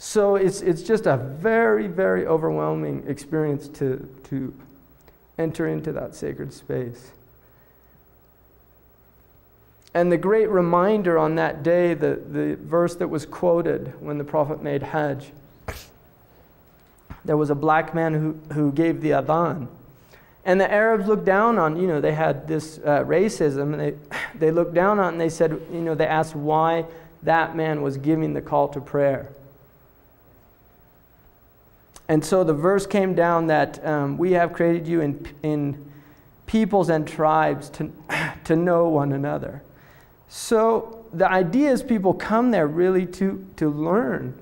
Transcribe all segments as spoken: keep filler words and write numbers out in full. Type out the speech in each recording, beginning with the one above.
So it's it's just a very, very overwhelming experience to to enter into that sacred space. And the great reminder on that day, the, the verse that was quoted when the Prophet made Hajj, there was a black man who, who gave the adhan. And the Arabs looked down on, you know, they had this uh, racism, and they, they looked down on it and they said, you know, they asked why that man was giving the call to prayer. And so the verse came down that um, we have created you in, in peoples and tribes to, to know one another. So the idea is people come there really to, to learn.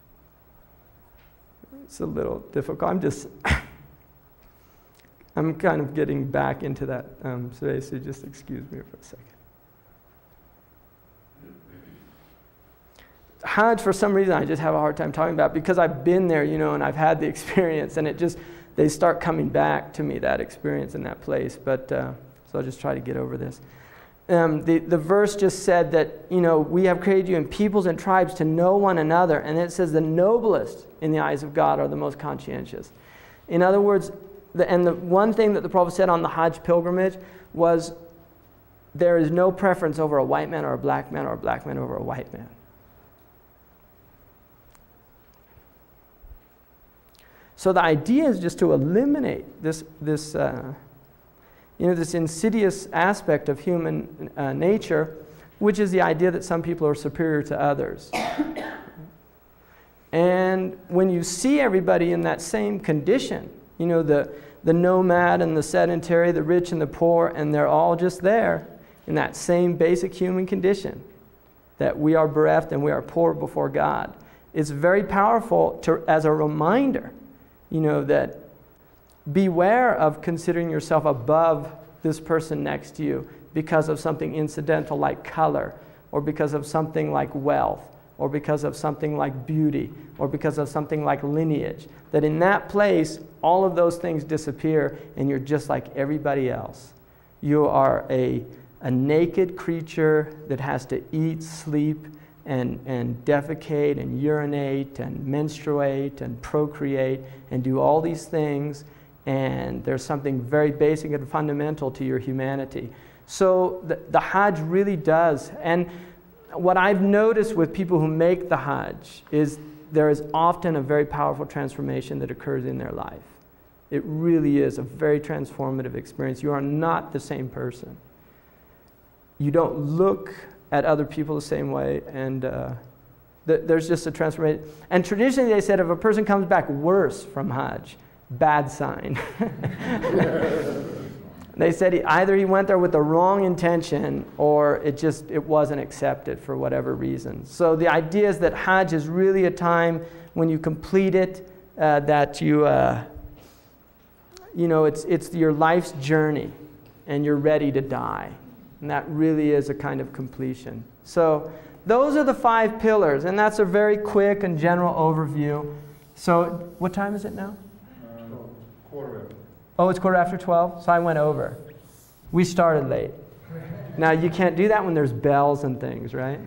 It's a little difficult. I'm just, I'm kind of getting back into that um, space, so just excuse me for a second. Hajj, for some reason, I just have a hard time talking about because I've been there, you know, and I've had the experience, and it just, they start coming back to me, that experience in that place. But, uh, so I'll just try to get over this. Um, the, the verse just said that, you know, we have created you in peoples and tribes to know one another. And it says the noblest in the eyes of God are the most conscientious. In other words, the, and the one thing that the Prophet said on the Hajj pilgrimage was there is no preference over a white man or a black man or a black man over a white man. So the idea is just to eliminate this, this uh, you know, this insidious aspect of human uh, nature, which is the idea that some people are superior to others. And when you see everybody in that same condition, you know, the, the nomad and the sedentary, the rich and the poor, and they're all just there in that same basic human condition, that we are bereft and we are poor before God. It's very powerful to, as a reminder, you know, that beware of considering yourself above this person next to you because of something incidental like color, or because of something like wealth, or because of something like beauty, or because of something like lineage. That in that place, all of those things disappear and you're just like everybody else. You are a, a naked creature that has to eat, sleep, and, and defecate, and urinate, and menstruate, and procreate, and do all these things. And there's something very basic and fundamental to your humanity. So the, the Hajj really does. And what I've noticed with people who make the Hajj is there is often a very powerful transformation that occurs in their life. It really is a very transformative experience. You are not the same person. You don't look at other people the same way, and uh, th- there's just a transformation. And traditionally they said if a person comes back worse from Hajj, bad sign. They said he, either he went there with the wrong intention or it just it wasn't accepted for whatever reason. So the idea is that Hajj is really a time when you complete it, uh, that you, uh, you know, it's it's your life's journey and you're ready to die. And that really is a kind of completion. So those are the five pillars, and that's a very quick and general overview. So what time is it now? Um, quarter after. Oh, it's quarter after twelve? So I went over. We started late. Now, you can't do that when there's bells and things, right?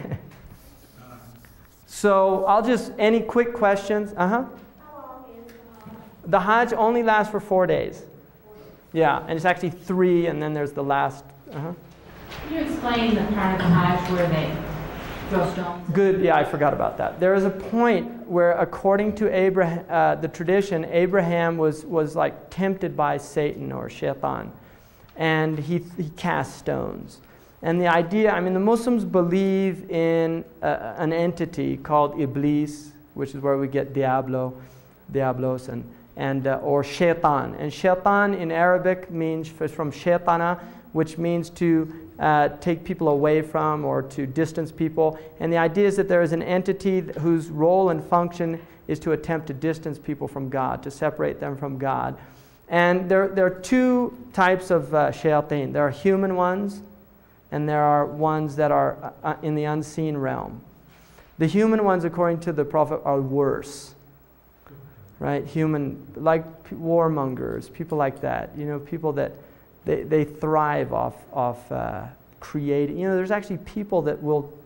So I'll just, any quick questions? Uh-huh. How long is the Hajj? The Hajj only lasts for four days. Yeah, and it's actually three, and then there's the last. Uh-huh. Can you explain the part of the Hajj where they throw stones? Good, yeah, I forgot about that. There is a point where, according to Abraham, uh, the tradition, Abraham was, was like tempted by Satan or Shaitan, and he, he cast stones. And the idea, I mean, the Muslims believe in uh, an entity called Iblis, which is where we get Diablo, Diablos, and, and uh, or Shaitan. And Shaitan in Arabic means from Shaitana, which means to uh, take people away from or to distance people. And the idea is that there is an entity whose role and function is to attempt to distance people from God, to separate them from God. And there, there are two types of uh, shayateen. There are human ones, and there are ones that are uh, in the unseen realm. The human ones, according to the Prophet, are worse. Right? Human, like warmongers, people like that. You know, people that They, they thrive off, off uh, creating. You know, there's actually people that will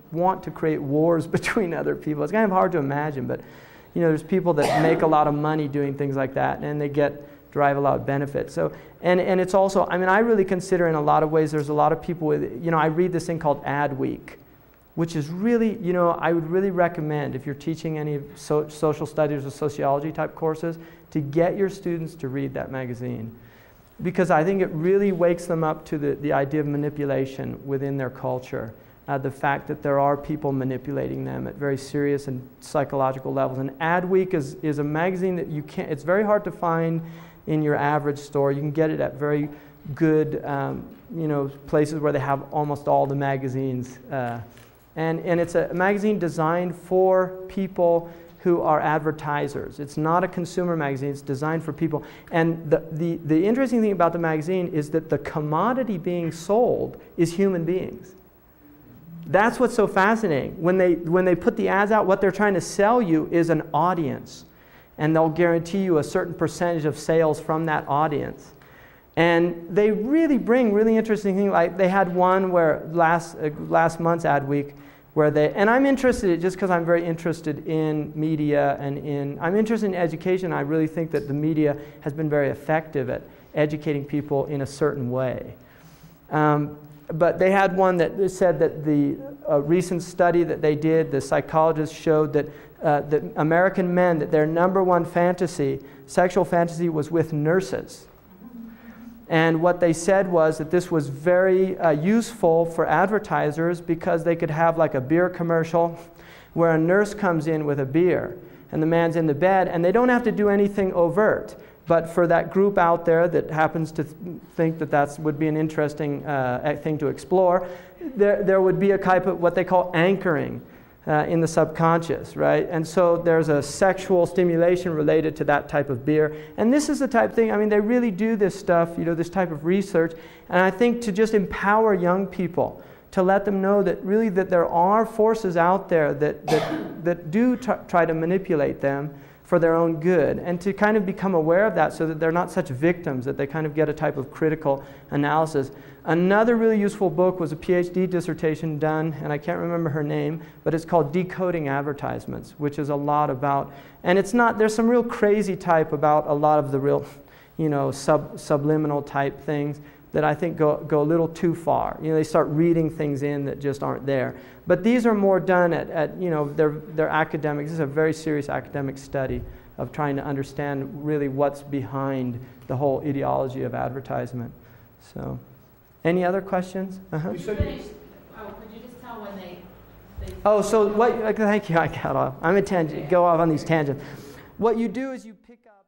want to create wars between other people. It's kind of hard to imagine, but you know, there's people that make a lot of money doing things like that, and they get derive a lot of benefit. So, and and it's also, I mean, I really consider in a lot of ways, there's a lot of people with, you know, I read this thing called Adweek, which is really, you know, I would really recommend if you're teaching any so, social studies or sociology type courses to get your students to read that magazine, because I think it really wakes them up to the, the idea of manipulation within their culture. Uh, the fact that there are people manipulating them at very serious and psychological levels. And Adweek is, is a magazine that you can't, it's very hard to find in your average store. You can get it at very good um, you know, places where they have almost all the magazines. Uh, and, and it's a magazine designed for people who are advertisers. It's not a consumer magazine, it's designed for people. And the, the, the interesting thing about the magazine is that the commodity being sold is human beings. That's what's so fascinating. When they, when they put the ads out, what they're trying to sell you is an audience. And they'll guarantee you a certain percentage of sales from that audience. And they really bring really interesting things. Like they had one where last, uh, last month's Adweek, where they, and I'm interested just because I'm very interested in media and in, I'm interested in education. I really think that the media has been very effective at educating people in a certain way. Um, But they had one that said that the uh, recent study that they did, the psychologists showed that uh, that American men, that their number one fantasy, sexual fantasy, was with nurses. And what they said was that this was very uh, useful for advertisers because they could have like a beer commercial where a nurse comes in with a beer and the man's in the bed and they don't have to do anything overt. But for that group out there that happens to th- think that that would be an interesting uh, thing to explore, there, there would be a type of what they call anchoring uh, in the subconscious, right? And so there's a sexual stimulation related to that type of beer. And this is the type of thing, I mean, they really do this stuff, you know, this type of research. And I think to just empower young people, to let them know that really that there are forces out there that, that, that do t- try to manipulate them for their own good, and to kind of become aware of that so that they're not such victims, that they kind of get a type of critical analysis. Another really useful book was a PhD dissertation done, and I can't remember her name, but it's called Decoding Advertisements, which is a lot about, and it's not, there's some real crazy type about a lot of the real, you know, sub, subliminal type things that I think go, go a little too far. You know, they start reading things in that just aren't there. But these are more done at, at you know, they're, they're academic. This is a very serious academic study of trying to understand really what's behind the whole ideology of advertisement. So, any other questions? Uh-huh. You said Finish. Oh, could you just tell when they... they Oh, so what, thank you, I got off. I'm a tangent, go off on these tangents. What you do is you pick up